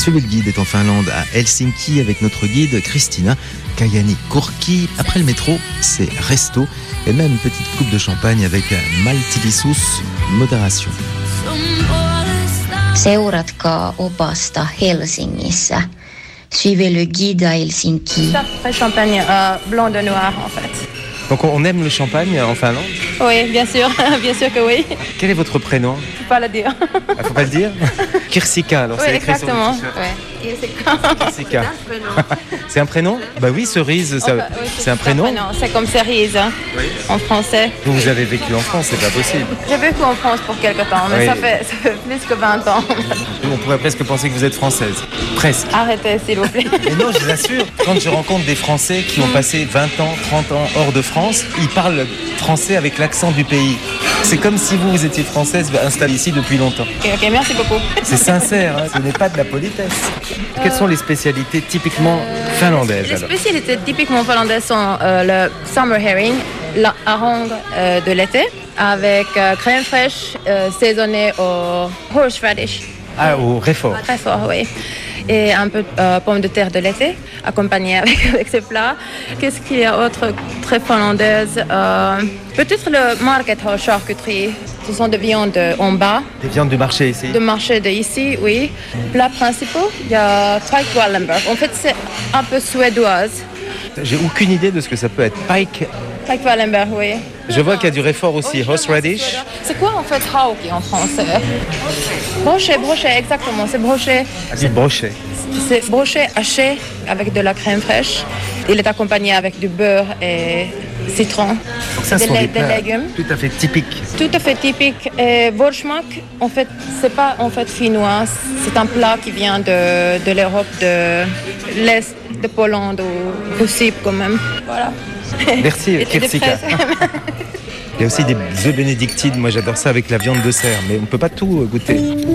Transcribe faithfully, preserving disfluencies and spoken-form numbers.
Suivez le guide est en Finlande, à Helsinki, avec notre guide Christina Kajani-Kurki. Après le métro, c'est resto et même une petite coupe de champagne avec maltillisuus, modération. Seuratkaa opasta Helsingissä. Suivez le guide à Helsinki. Très champagne euh, blanc de noir en fait. Donc on aime le champagne en Finlande ? Oui, bien sûr, bien sûr que oui. Quel est votre prénom ? Je ne peux pas le dire. Il ne faut pas le dire ? Kirsika, alors oui, c'est écrit sur le exactement. t-shirt. Ouais. Kirsika. C'est un prénom ? Bah oui, cerise, ça, Enfin, oui, c'est un prénom. C'est comme cerise hein, Oui. en français. Vous, vous avez vécu en France, c'est pas possible. J'ai vécu en France pour quelque temps, mais Oui. ça, fait, ça fait plus que vingt ans. On pourrait presque penser que vous êtes française. Presque. Arrêtez, s'il vous plaît. Mais non, je vous assure, quand je rencontre des Français qui ont passé vingt ans, trente ans hors de France, ils parlent français avec l'accent du pays. C'est comme si vous, vous étiez française installée ici depuis longtemps. Ok, ok, merci beaucoup. C'est sincère, hein, ce n'est pas de la politesse. Quelles sont les spécialités typiquement finlandaises Les alors ? spécialités typiquement finlandaises sont euh, le summer herring, la harangue euh, de l'été, avec euh, crème fraîche euh, saisonnée au horseradish. Ah, au réfort. Très fort, oui. Et un peu de euh, pommes de terre de l'été, accompagnées avec, avec ces plats. Qu'est-ce qu'il y a autre très finlandaise euh, Peut-être le market hall charcuterie. Ce sont des viandes en bas. Des viandes du marché ici. De marché de ici, oui. Plats principaux, il y a pike Wallenberg. En fait, c'est un peu suédoise. J'ai aucune idée de ce que ça peut être. Pike. Pike Wallenberg, oui. Je vois qu'il y a du réfort aussi. Horseradish. C'est quoi en fait hauki en français? Brochet, brochet, exactement. C'est brochet. Ah, du brochet. C'est brochet haché avec de la crème fraîche. Il est accompagné avec du beurre et citron. Donc ça, des, sont lé- des des plats légumes. tout à fait typiques. Tout à fait typique. Et Borschmack, en fait, c'est pas en fait finnois. C'est un plat qui vient de, de l'Europe, de l'Est, de Pologne ou possible quand même. Voilà. Merci, Et- et des Kirsika. fraises. Il y a aussi des œufs bénédictines. Moi, j'adore ça avec la viande de cerf, mais on ne peut pas tout goûter.